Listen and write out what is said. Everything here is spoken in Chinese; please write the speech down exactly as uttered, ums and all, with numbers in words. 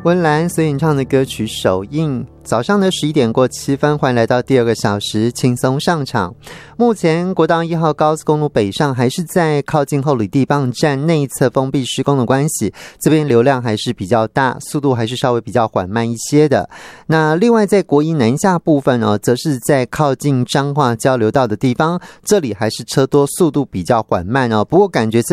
温岚所演唱的歌曲《手印》。早上的十一点过七分，欢迎来到第二个小时轻松上场。目前国道一号高速公路北上还是在靠近后里地磅站内侧封闭施工的关系，这边流量还是比较大，速度还是稍微比较缓慢一些的。那另外在国一南下部分呢，则是在靠近彰化交流道的地方，这里还是车多，速度比较缓慢哦。不过感觉这